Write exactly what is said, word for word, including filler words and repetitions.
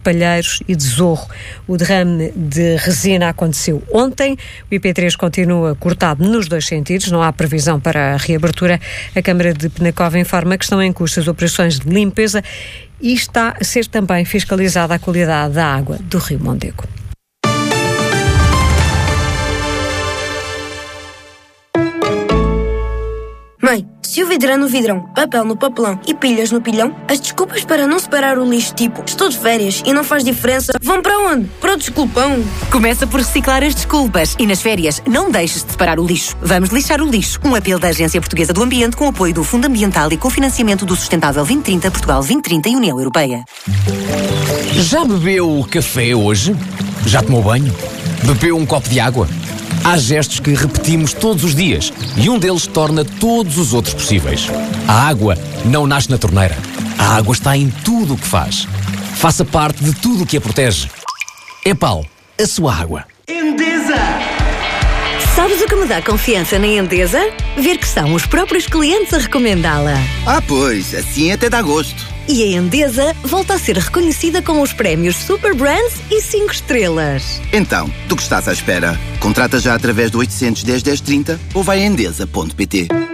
Palheiros e de Zorro. O derrame de resina aconteceu ontem. O I P três continua cortado nos dois sentidos. Não há previsão para a reabertura. A Câmara de Penacova informa que estão em curso as operações de limpeza e está a ser também fiscalizada a qualidade da água do Rio Mondego. Mãe, se o vidro é no vidrão, papel no papelão e pilhas no pilhão, as desculpas para não separar o lixo, tipo estou de férias e não faz diferença, vão para onde? Para o desculpão. Começa por reciclar as desculpas e nas férias não deixes de separar o lixo. Vamos lixar o lixo. Um apelo da Agência Portuguesa do Ambiente com apoio do Fundo Ambiental e com financiamento do Sustentável vinte trinta, Portugal vinte trinta e União Europeia. Já bebeu café hoje? Já tomou banho? Bebeu um copo de água? Há gestos que repetimos todos os dias e um deles torna todos os outros possíveis. A água não nasce na torneira. A água está em tudo o que faz. Faça parte de tudo o que a protege. Epal, a sua água. Endesa! Sabes o que me dá confiança na Endesa? Ver que são os próprios clientes a recomendá-la. Ah, pois, assim até dá gosto. E a Endesa volta a ser reconhecida com os prémios Super Brands e cinco estrelas. Então, do que estás à espera? Contrata já através do oitocentos, dez, dez, trinta ou vai a endesa ponto pt.